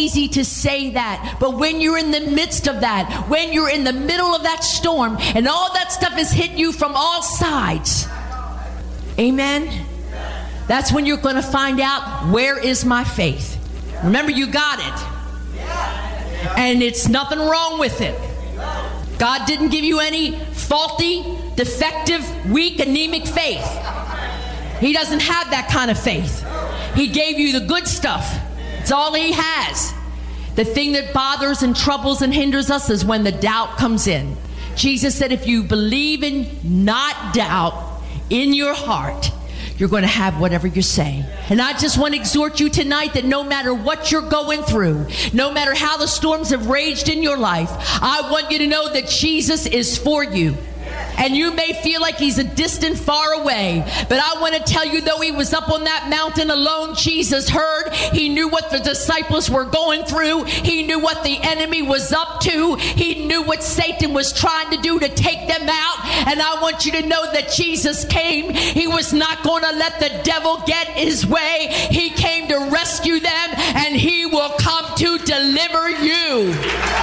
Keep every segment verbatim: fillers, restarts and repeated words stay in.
easy to say that. But when you're in the midst of that, when you're in the middle of that storm and all that stuff is hitting you from all sides, amen, that's when you're going to find out, where is my faith? Remember, you got it. And it's nothing wrong with it. God didn't give you any faulty, defective, weak, anemic faith. He doesn't have that kind of faith. He gave you the good stuff. It's all he has. The thing that bothers and troubles and hinders us is when the doubt comes in. Jesus said, if you believe and not doubt in your heart, you're going to have whatever you say. And I just want to exhort you tonight that no matter what you're going through, no matter how the storms have raged in your life, I want you to know that Jesus is for you. And you may feel like he's a distant far away, but I want to tell you, though he was up on that mountain alone, Jesus heard. He knew what the disciples were going through. He knew what the enemy was up to. He knew what Satan was trying to do to take them out. And I want you to know that Jesus came. He was not going to let the devil get his way. He came to rescue them, and he will come to deliver you.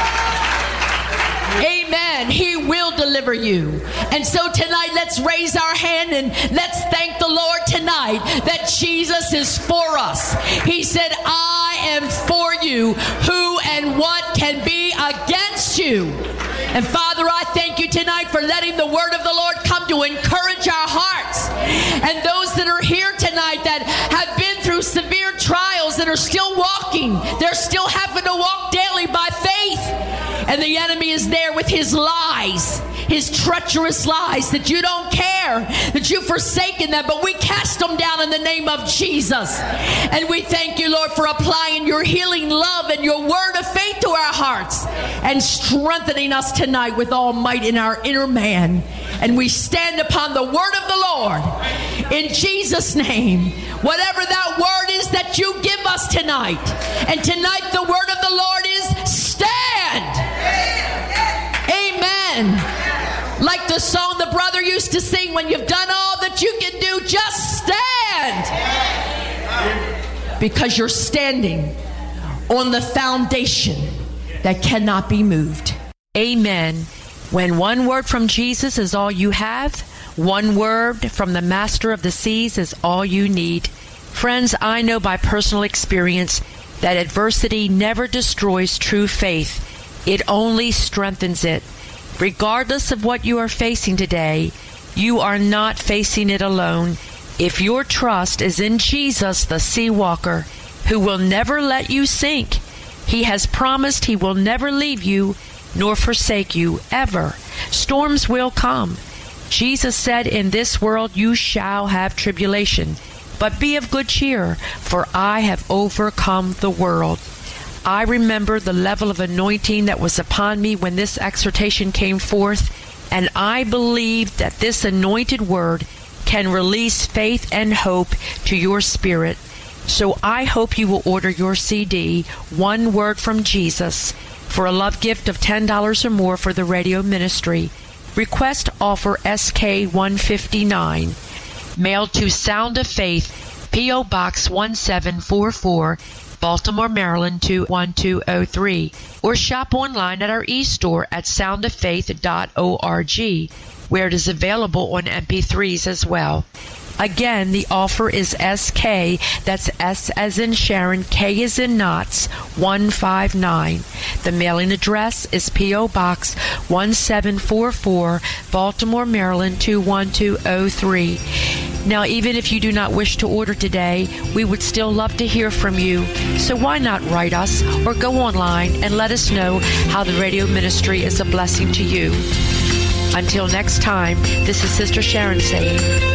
Amen. He will deliver you. And so tonight, let's raise our hand and let's thank the Lord tonight that Jesus is for us. He said, I am for you. Who and what can be against you? And Father, I thank you tonight for letting the word of the Lord come to encourage our hearts. And those that are here tonight that have been through severe trials, that are still walking, they're still having to walk daily by faith. And the enemy is there with his lies, his treacherous lies, that you don't care, that you've forsaken them, but we cast them down in the name of Jesus. And we thank you, Lord, for applying your healing love and your word of faith to our hearts and strengthening us tonight with all might in our inner man. And we stand upon the word of the Lord in Jesus' name. Whatever that word is that you give us tonight. And tonight the word of the Lord is stand. Amen. Like the song the brother used to sing, when you've done all that you can do, just stand. Because you're standing on the foundation that cannot be moved. Amen. When one word from Jesus is all you have, one word from the Master of the Seas is all you need. Friends, I know by personal experience that adversity never destroys true faith. It only strengthens it. Regardless of what you are facing today, you are not facing it alone. If your trust is in Jesus, the Sea Walker, who will never let you sink, he has promised he will never leave you nor forsake you, ever. Storms will come. Jesus said, in this world you shall have tribulation, but be of good cheer, for I have overcome the world. I remember the level of anointing that was upon me when this exhortation came forth, and I believe that this anointed word can release faith and hope to your spirit. So I hope you will order your C D, One Word from Jesus, for a love gift of ten dollars or more for the radio ministry. Request offer S K one fifty-nine. Mailed to Sound of Faith, P O Box one seven four four, Baltimore, Maryland two one two oh three. Or shop online at our e-store at sound of faith dot org, where it is available on M P threes as well. Again, the offer is S K, that's S as in Sharon, K as in Knots, one five nine. The mailing address is P O Box one seven four four, Baltimore, Maryland two one two oh three. Now, even if you do not wish to order today, we would still love to hear from you. So why not write us or go online and let us know how the radio ministry is a blessing to you. Until next time, this is Sister Sharon saying,